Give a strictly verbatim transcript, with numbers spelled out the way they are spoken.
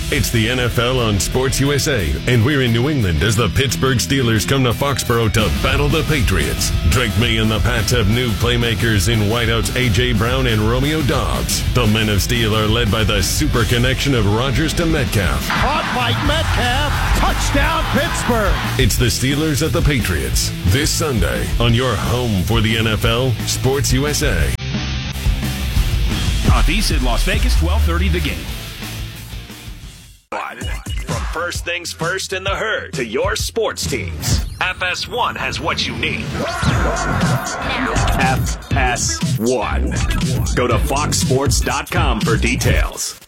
It's the N F L on Sports U S A, and we're in New England as the Pittsburgh Steelers come to Foxborough to battle the Patriots. Drake May and the Pats have new playmakers in wideouts A J. Brown and Romeo Doubs. The Men of Steel are led by the super connection of Rodgers to Metcalf. Caught by Metcalf. Touchdown, Pittsburgh. It's the Steelers at the Patriots this Sunday on your home for the N F L, Sports U S A. On VSiN Las Vegas, twelve thirty The Game. From first things first in the herd to your sports teams, F S one has what you need. F S one. Go to fox sports dot com for details.